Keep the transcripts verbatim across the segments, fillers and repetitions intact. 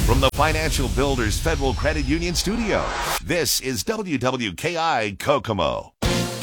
From the Financial Builders Federal Credit Union studio, this is W W K I Kokomo.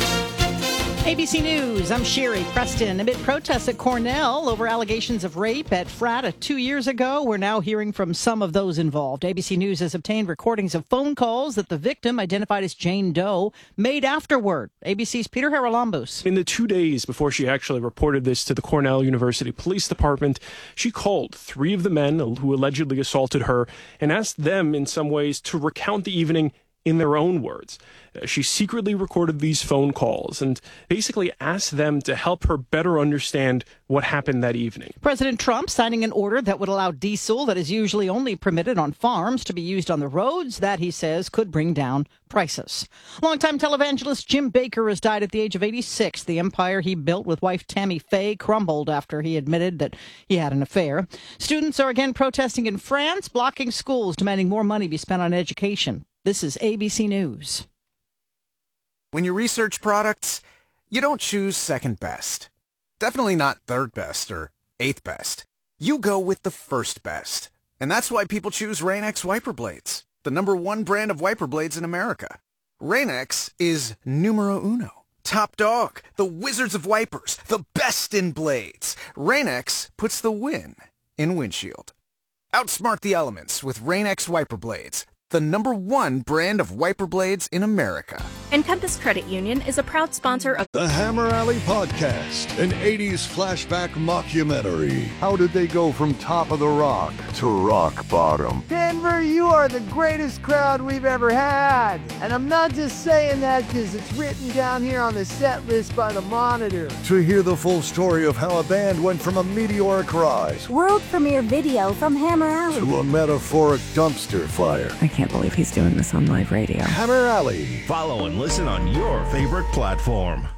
A B C News, I'm Sherry Preston. Amid protests at Cornell over allegations of rape at Frata two years ago, we're now hearing from some of those involved. A B C News has obtained recordings of phone calls that the victim, identified as Jane Doe, made afterward. A B C's Peter Haralambous. In the two days before she actually reported this to the Cornell University Police Department, she called three of the men who allegedly assaulted her and asked them in some ways to recount the evening in their own words. She secretly recorded these phone calls and basically asked them to help her better understand what happened that evening. President Trump signing an order that would allow diesel that is usually only permitted on farms to be used on the roads. That, he says, could bring down prices. Longtime televangelist Jim Bakker has died at the age of eighty-six. The empire he built with wife Tammy Faye crumbled after he admitted that he had an affair. Students are again protesting in France, blocking schools, demanding more money be spent on education. This is A B C News. When you research products, you don't choose second best. Definitely not third best or eighth best. You go with the first best. And that's why people choose Rain-X wiper blades, the number one brand of wiper blades in America. Rain-X is numero uno. Top dog, the wizards of wipers, the best in blades. Rain-X puts the win in windshield. Outsmart the elements with Rain-X wiper blades, the number one brand of wiper blades in America. Encompass Credit Union is a proud sponsor of The Hammer Alley Podcast, an eighties flashback mockumentary. How did they go from top of the rock to rock bottom? Denver, you are the greatest crowd we've ever had. And I'm not just saying that because it's written down here on the set list by the Monitor. To hear the full story of how a band went from a meteoric rise, world premiere video from Hammer Alley, to a metaphoric dumpster fire. I can't believe he's doing this on live radio. Hammer Alley. Follow and listen on your favorite platform.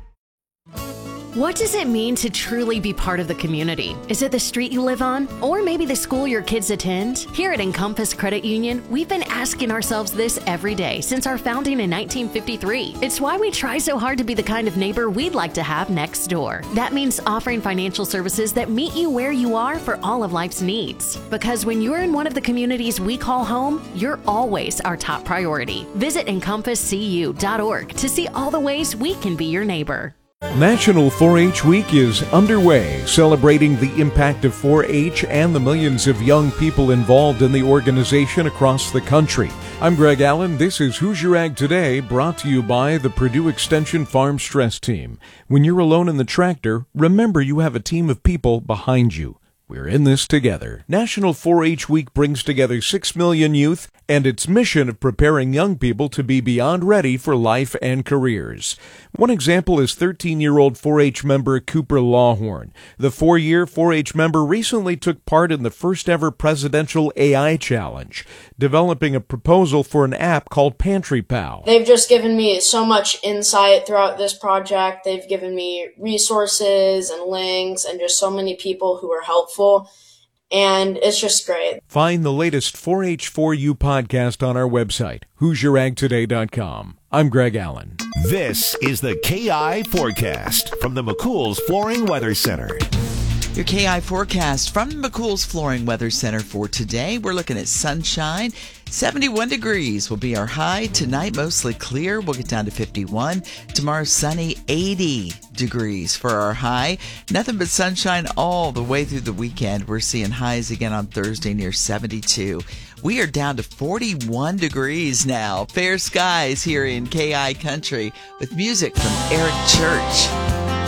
What does it mean to truly be part of the community? Is it the street you live on? Or maybe the school your kids attend? Here at Encompass Credit Union, we've been asking ourselves this every day since our founding in nineteen fifty-three. It's why we try so hard to be the kind of neighbor we'd like to have next door. That means offering financial services that meet you where you are for all of life's needs. Because when you're in one of the communities we call home, you're always our top priority. Visit encompass c u dot org to see all the ways we can be your neighbor. National four H Week is underway, celebrating the impact of four H and the millions of young people involved in the organization across the country. I'm Greg Allen. This is Who's Your Ag Today, brought to you by the Purdue Extension Farm Stress Team. When you're alone in the tractor, remember you have a team of people behind you. We're in this together. National four H Week brings together six million youth and its mission of preparing young people to be beyond ready for life and careers. One example is thirteen-year-old four H member Cooper Lawhorn. The four-year four H member recently took part in the first-ever presidential A I challenge, developing a proposal for an app called Pantry Pal. They've just given me so much insight throughout this project. They've given me resources and links and just so many people who are helpful. And it's just great. Find the latest four H four U podcast on our website, who's your ag today dot com. I'm Greg Allen. This is the K I Forecast from the McCool's Flooring Weather Center. Your K I forecast from McCool's Flooring Weather Center for today. We're looking at sunshine. seventy-one degrees will be our high. Tonight, mostly clear. We'll get down to fifty-one. Tomorrow, sunny, eighty degrees for our high. Nothing but sunshine all the way through the weekend. We're seeing highs again on Thursday near seventy-two. We are down to forty-one degrees now. Fair skies here in K I Country with music from Eric Church.